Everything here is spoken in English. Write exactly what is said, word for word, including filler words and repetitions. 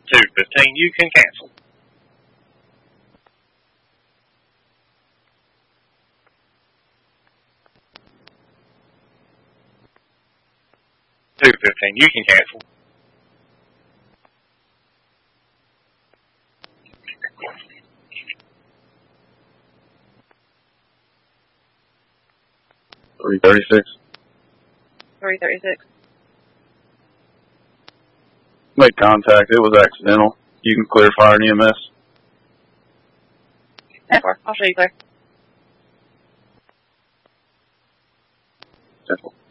two fifteen, you can cancel. two fifteen, you can cancel. three thirty-six. three thirty-six. Make contact. It was accidental. You can clear fire and E M S. ten four, I'll show you clear. Simple.